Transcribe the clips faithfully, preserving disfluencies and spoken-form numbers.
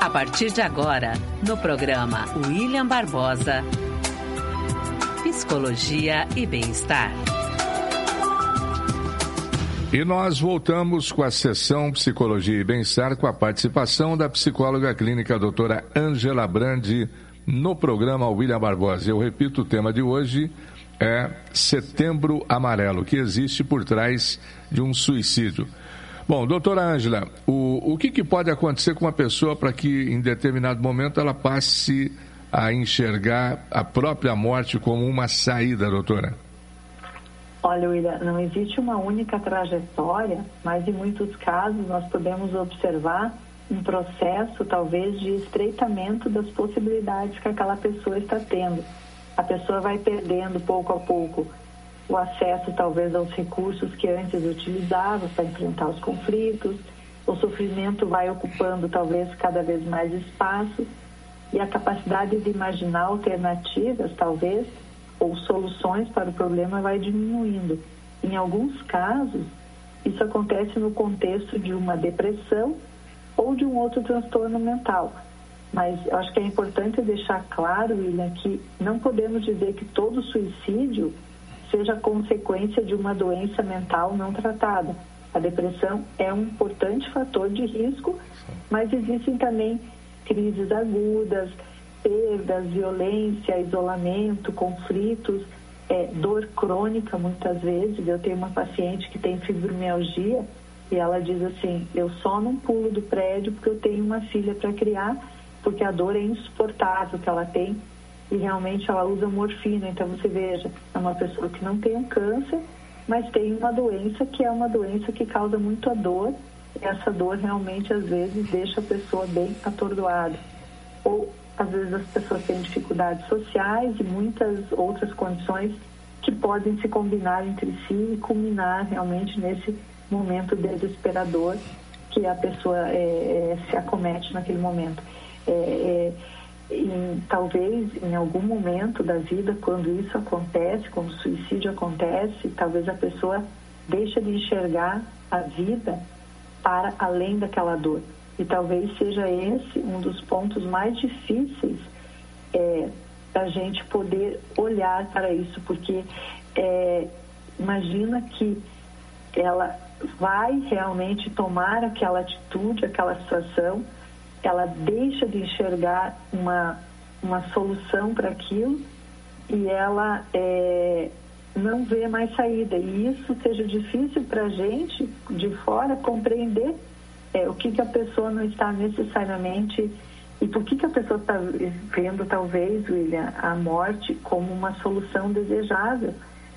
A partir de agora, no programa William Barbosa, Psicologia e Bem-Estar. E nós voltamos com a sessão Psicologia e Bem-Estar com a participação da psicóloga clínica doutora Ângela Brandi no programa William Barbosa. Eu repito, o tema de hoje é Setembro Amarelo, que existe por trás de um suicídio. Bom, doutora Ângela, o, o que, que pode acontecer com uma pessoa para que em determinado momento ela passe a enxergar a própria morte como uma saída, doutora? Olha, William, não existe uma única trajetória, mas em muitos casos nós podemos observar um processo, talvez, de estreitamento das possibilidades que aquela pessoa está tendo. A pessoa vai perdendo, pouco a pouco, o acesso, talvez, aos recursos que antes utilizava para enfrentar os conflitos. O sofrimento vai ocupando, talvez, cada vez mais espaço. E a capacidade de imaginar alternativas, talvez, ou soluções para o problema vai diminuindo. Em alguns casos, isso acontece no contexto de uma depressão ou de um outro transtorno mental. Mas eu acho que é importante deixar claro, William, que não podemos dizer que todo suicídio seja consequência de uma doença mental não tratada. A depressão é um importante fator de risco, mas existem também crises agudas, perdas, violência, isolamento, conflitos, é, dor crônica muitas vezes. Eu tenho uma paciente que tem fibromialgia e ela diz assim, eu só não pulo do prédio porque eu tenho uma filha para criar, porque a dor é insuportável que ela tem e realmente ela usa morfina. Então você veja, é uma pessoa que não tem um câncer, mas tem uma doença que é uma doença que causa muita dor e essa dor realmente às vezes deixa a pessoa bem atordoada. Ou às vezes as pessoas têm dificuldades sociais e muitas outras condições que podem se combinar entre si e culminar realmente nesse momento desesperador que a pessoa é, é, se acomete naquele momento. É, é, em, talvez em algum momento da vida, quando isso acontece, quando o suicídio acontece, talvez a pessoa deixe de enxergar a vida para além daquela dor. E talvez seja esse um dos pontos mais difíceis é, da gente poder olhar para isso, porque é, imagina que ela vai realmente tomar aquela atitude, aquela situação, ela deixa de enxergar uma, uma solução para aquilo e ela é, não vê mais saída. E isso seja difícil para a gente, de fora, compreender É, o que, que a pessoa não está necessariamente e por que, que a pessoa está vendo, talvez, William, a morte como uma solução desejável.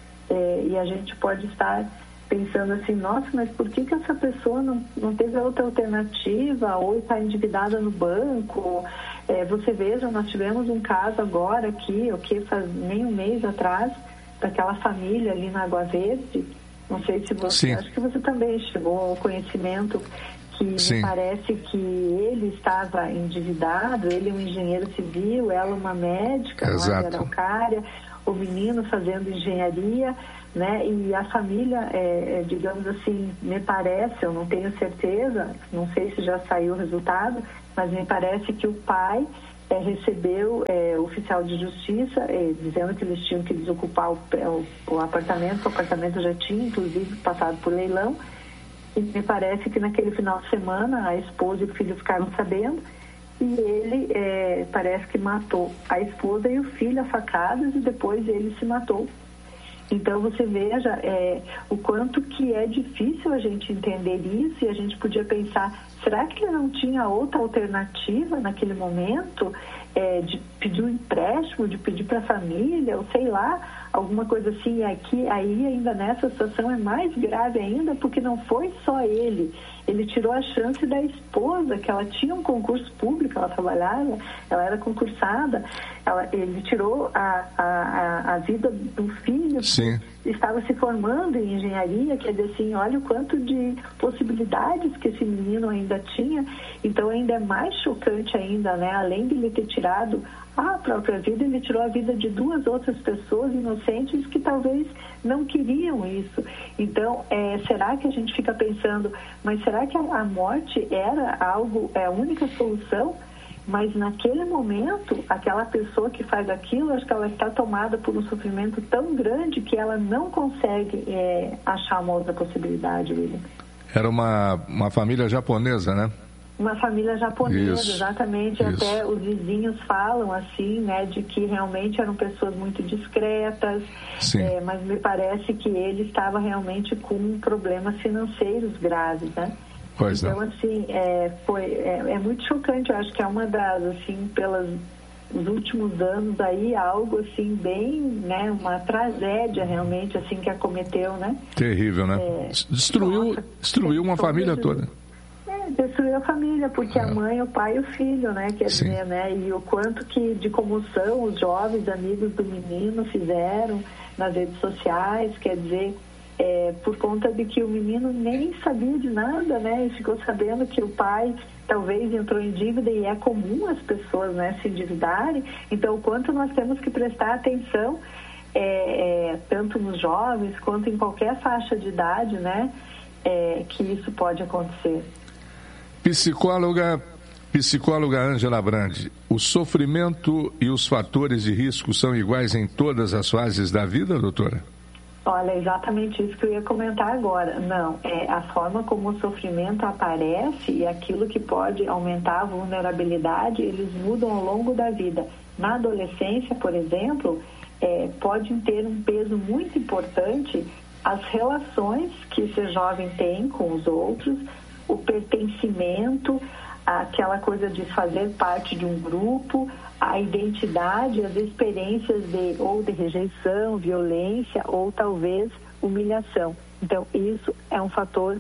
É, e a gente pode estar pensando assim, nossa, mas por que, que essa pessoa não, não teve outra alternativa ou está endividada no banco? É, você veja, nós tivemos um caso agora aqui, o que faz nem um mês atrás, daquela família ali na Água Verde. Não sei se você, Sim. acho que você também chegou ao conhecimento que Sim. me parece que ele estava endividado, ele é um engenheiro civil, ela uma médica, uma araucária, o menino fazendo engenharia, né? E a família, é, é, digamos assim, me parece, eu não tenho certeza, não sei se já saiu o resultado, mas me parece que o pai é, recebeu é, o oficial de justiça é, dizendo que eles tinham que desocupar o, o, o apartamento, o apartamento já tinha, inclusive, passado por leilão. E me parece que naquele final de semana a esposa e o filho ficaram sabendo e ele é, parece que matou a esposa e o filho a facadas e depois ele se matou. Então você veja é, o quanto que é difícil a gente entender isso e a gente podia pensar, será que ele não tinha outra alternativa naquele momento é, de pedir um empréstimo, de pedir para a família, ou sei lá, alguma coisa assim. E aqui, aí ainda nessa situação é mais grave ainda, porque não foi só ele. Ele tirou a chance da esposa, que ela tinha um concurso público, ela trabalhava, ela era concursada, ela, ele tirou a, a, a vida do filho, Sim. que estava se formando em engenharia, quer dizer assim, olha o quanto de possibilidades que esse menino ainda tinha. Então ainda é mais chocante ainda, né? Além de ele ter tirado a própria vida, ele tirou a vida de duas outras pessoas inocentes que talvez não queriam isso. Então, é, será que a gente fica pensando, mas será que a, a morte era algo, é a única solução? mas naquele momento, aquela pessoa que faz aquilo, acho que ela está tomada por um sofrimento tão grande que ela não consegue é, achar uma outra possibilidade, William. Era uma, uma família japonesa, né? Uma família japonesa, isso, exatamente. Isso. Até os vizinhos falam assim, né, de que realmente eram pessoas muito discretas, é, mas me parece que ele estava realmente com problemas financeiros graves, né? Pois então, não. assim, é, foi, é, é muito chocante. Eu acho que é uma das, assim, pelos os últimos anos aí, algo, assim, bem, né, uma tragédia realmente, assim, que acometeu, né? Terrível, né? É, destruiu, nossa, destruiu uma família toda. É, destruiu a família, porque é. a mãe, o pai e o filho, né? Quer Sim. dizer, né? E o quanto que de comoção os jovens amigos do menino fizeram nas redes sociais, quer dizer, é, por conta de que o menino nem sabia de nada, né? E ficou sabendo que o pai talvez entrou em dívida, e é comum as pessoas, né, se endividarem. Então, o quanto nós temos que prestar atenção, é, é, tanto nos jovens quanto em qualquer faixa de idade, né? É, que isso pode acontecer. Psicóloga, psicóloga Ângela Brandi, o sofrimento e os fatores de risco são iguais em todas as fases da vida, doutora? Olha, é exatamente isso que eu ia comentar agora. Não, é a forma como o sofrimento aparece e aquilo que pode aumentar a vulnerabilidade, eles mudam ao longo da vida. Na adolescência, por exemplo, é, podem ter um peso muito importante as relações que esse jovem tem com os outros, o pertencimento, aquela coisa de fazer parte de um grupo, a identidade, as experiências de ou de rejeição, violência ou talvez humilhação. Então, isso é um fator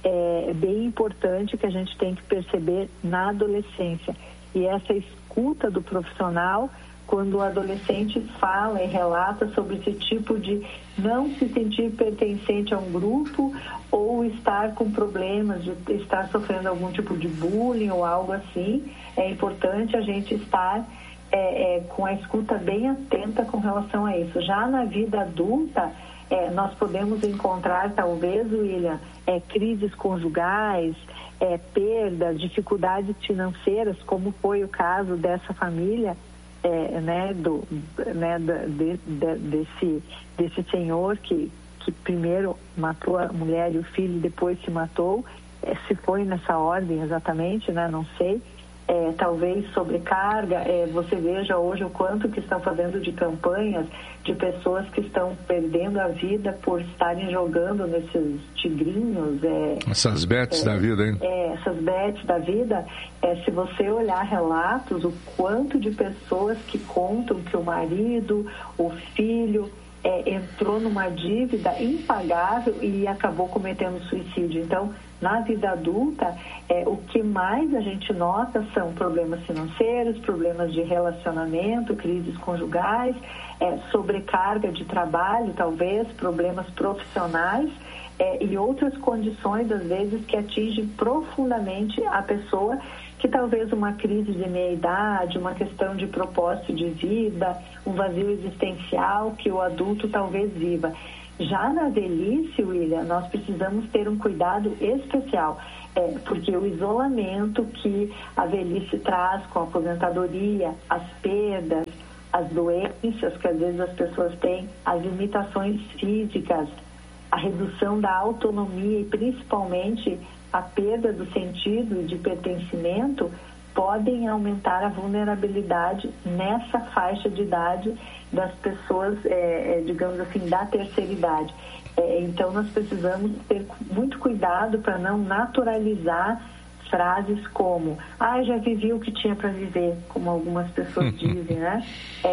é, bem importante que a gente tem que perceber na adolescência. E essa escuta do profissional, quando o adolescente fala e relata sobre esse tipo de não se sentir pertencente a um grupo ou estar com problemas, de estar sofrendo algum tipo de bullying ou algo assim, é importante a gente estar é, é, com a escuta bem atenta com relação a isso. Já na vida adulta, é, nós podemos encontrar, talvez, William, é, crises conjugais, é, perdas, dificuldades financeiras, como foi o caso dessa família, É, né, do, né, de, de, desse, desse senhor que, que primeiro matou a mulher e o filho e depois se matou, é, se foi nessa ordem exatamente, né, não sei, é, talvez sobrecarga, é, você veja hoje o quanto que estão fazendo de campanhas de pessoas que estão perdendo a vida por estarem jogando nesses tigrinhos. É, essas bets é, da vida, hein? É, essas bets da vida, é, se você olhar relatos, o quanto de pessoas que contam que o marido, o filho, é, entrou numa dívida impagável e acabou cometendo suicídio. Então, na vida adulta, é, o que mais a gente nota são problemas financeiros, problemas de relacionamento, crises conjugais, é, sobrecarga de trabalho, talvez, problemas profissionais é, e outras condições, às vezes, que atingem profundamente a pessoa, que talvez uma crise de meia-idade, uma questão de propósito de vida, um vazio existencial que o adulto talvez viva. Já na velhice, William, nós precisamos ter um cuidado especial, é, porque o isolamento que a velhice traz com a aposentadoria, as perdas, as doenças que às vezes as pessoas têm, as limitações físicas, a redução da autonomia e principalmente a perda do sentido de pertencimento podem aumentar a vulnerabilidade nessa faixa de idade das pessoas, é, é, digamos assim, da terceira idade. É, então, nós precisamos ter muito cuidado para não naturalizar frases como ah, já vivi o que tinha para viver, como algumas pessoas dizem, né?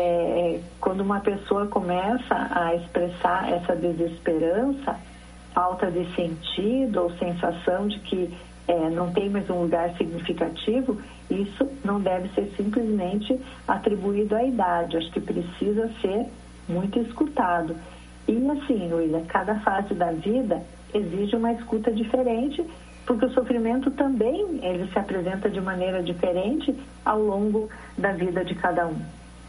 É, quando uma pessoa começa a expressar essa desesperança, falta de sentido ou sensação de que é, não tem mais um lugar significativo, isso não deve ser simplesmente atribuído à idade. Acho que precisa ser muito escutado. E assim, William, cada fase da vida exige uma escuta diferente, porque o sofrimento também ele se apresenta de maneira diferente ao longo da vida de cada um.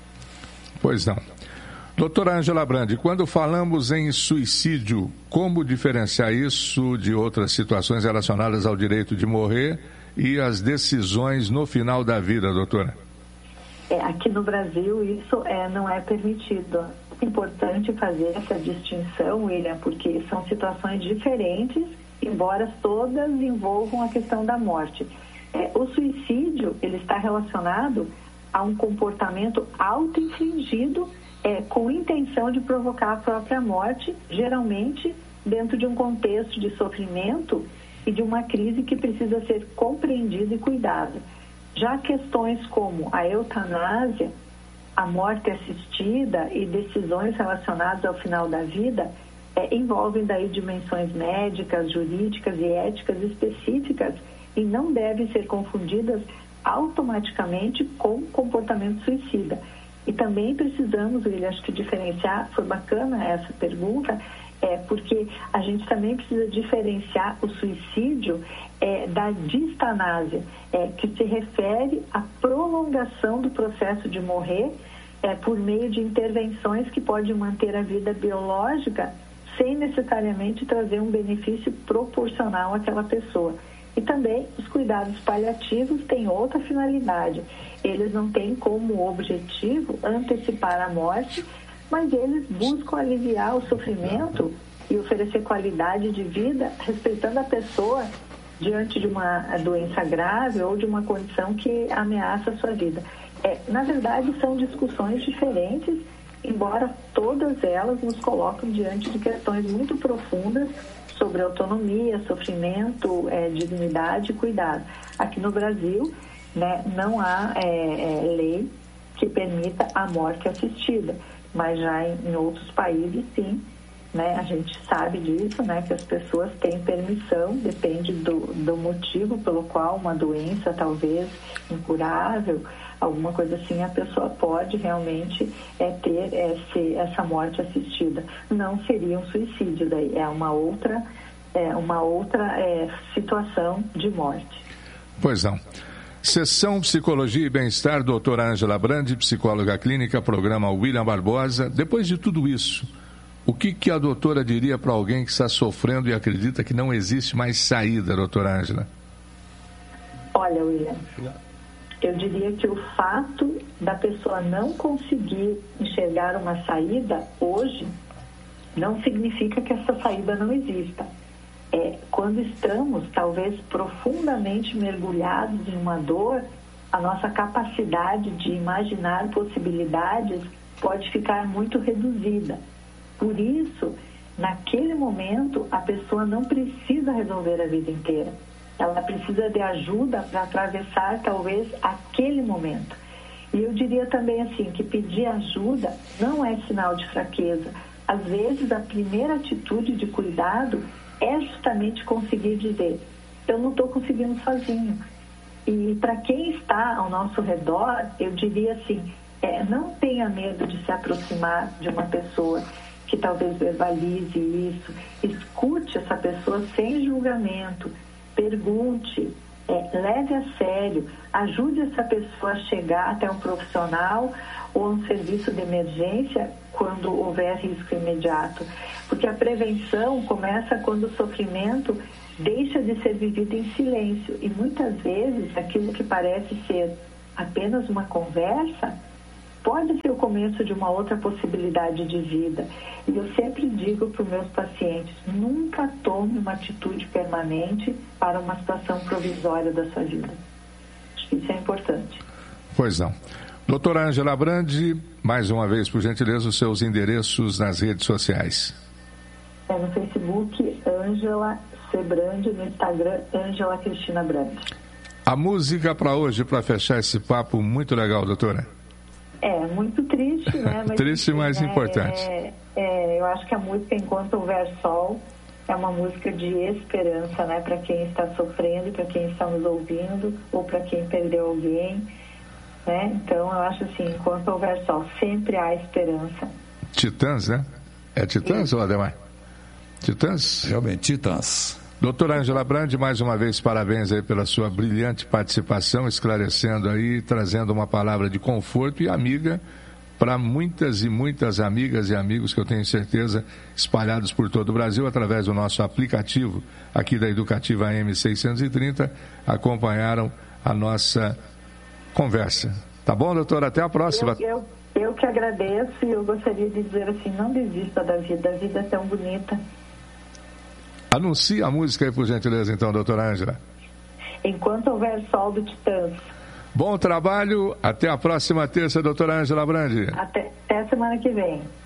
Pois não. Doutora Ângela Brandi, quando falamos em suicídio, como diferenciar isso de outras situações relacionadas ao direito de morrer e as decisões no final da vida, doutora? É, aqui no Brasil isso é, não é permitido. É importante fazer essa distinção, William, porque são situações diferentes, embora todas envolvam a questão da morte. É, o suicídio, ele está relacionado a um comportamento auto-infligido é, com intenção de provocar a própria morte, geralmente dentro de um contexto de sofrimento e de uma crise que precisa ser compreendida e cuidada. Já questões como a eutanásia, a morte assistida e decisões relacionadas ao final da vida é, envolvem daí dimensões médicas, jurídicas e éticas específicas e não devem ser confundidas automaticamente com comportamento suicida. E também precisamos, William, acho que diferenciar, foi bacana essa pergunta, é porque a gente também precisa diferenciar o suicídio é, da distanásia, é, que se refere à prolongação do processo de morrer é, por meio de intervenções que podem manter a vida biológica sem necessariamente trazer um benefício proporcional àquela pessoa. E também os cuidados paliativos têm outra finalidade. Eles não têm como objetivo antecipar a morte, mas eles buscam aliviar o sofrimento e oferecer qualidade de vida, respeitando a pessoa diante de uma doença grave ou de uma condição que ameaça a sua vida. É, na verdade, são discussões diferentes, embora todas elas nos colocam diante de questões muito profundas sobre autonomia, sofrimento, é, dignidade e cuidado. Aqui no Brasil, né, não há é, é, lei que permita a morte assistida, mas já em, em outros países, sim, né, a gente sabe disso, né, que as pessoas têm permissão, depende do, do motivo pelo qual uma doença, talvez incurável, alguma coisa assim, a pessoa pode realmente é, ter esse, essa morte assistida. Não seria um suicídio, daí é uma outra, é, uma outra é, situação de morte. Pois não. Sessão Psicologia e Bem-Estar, doutora Ângela Brandi, psicóloga clínica, programa William Barbosa. Depois de tudo isso, o que, que a doutora diria para alguém que está sofrendo e acredita que não existe mais saída, doutora Ângela? Olha, William, eu diria que o fato da pessoa não conseguir enxergar uma saída hoje não significa que essa saída não exista. É, quando estamos, talvez, profundamente mergulhados em uma dor, a nossa capacidade de imaginar possibilidades pode ficar muito reduzida. Por isso, naquele momento, a pessoa não precisa resolver a vida inteira. Ela precisa de ajuda para atravessar, talvez, aquele momento. E eu diria também assim, que pedir ajuda não é sinal de fraqueza. Às vezes, a primeira atitude de cuidado é justamente conseguir dizer, eu não estou conseguindo sozinho. E para quem está ao nosso redor, eu diria assim, é, não tenha medo de se aproximar de uma pessoa que talvez verbalize isso, escute essa pessoa sem julgamento, pergunte, é, leve a sério, ajude essa pessoa a chegar até um profissional ou um serviço de emergência quando houver risco imediato. Porque a prevenção começa quando o sofrimento deixa de ser vivido em silêncio. E muitas vezes aquilo que parece ser apenas uma conversa pode ser o começo de uma outra possibilidade de vida. E eu sempre digo para os meus pacientes, nunca tome uma atitude permanente para uma situação provisória da sua vida. Acho que isso é importante. Pois não. Doutora Ângela Brandi, mais uma vez, por gentileza, os seus endereços nas redes sociais. É no Facebook, Ângela C. Brandi, no Instagram, Ângela Cristina Brandi. A música para hoje, para fechar esse papo muito legal, doutora. É, muito triste, né? Mas, triste, mas né, importante. É, é, eu acho que a música Enquanto Houver Sol é uma música de esperança, né? Para quem está sofrendo, para quem está nos ouvindo, ou para quem perdeu alguém, né? Então, eu acho assim, Enquanto Houver Sol, sempre há esperança. Titãs, né? É Titãs, ou Ademar? Titãs? Realmente, Titãs. Doutora Ângela Brandi, mais uma vez, parabéns aí pela sua brilhante participação, esclarecendo aí, trazendo uma palavra de conforto e amiga para muitas e muitas amigas e amigos que eu tenho certeza espalhados por todo o Brasil através do nosso aplicativo aqui da Educativa A M seiscentos e trinta, acompanharam a nossa conversa. Tá bom, doutora? Até a próxima. Eu, eu, eu que agradeço e eu gostaria de dizer assim, não desista da vida, a vida é tão bonita. Anuncie a música aí, por gentileza, então, doutora Ângela. Enquanto houver sol do Titãs. Bom trabalho, até a próxima terça, doutora Ângela Brandi. Até, até semana que vem.